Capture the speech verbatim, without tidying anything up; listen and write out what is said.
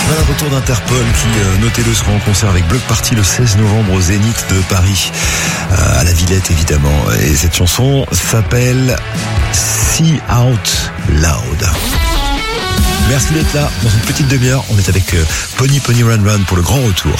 Voilà, retour d'Interpol qui, euh, notez-le, sera en concert avec Bloc Party le seize novembre au Zénith de Paris, euh, à la Villette évidemment. Et cette chanson s'appelle See Out Loud. Merci d'être là. Dans une petite demi-heure, on est avec euh, Pony Pony Run Run pour le grand retour.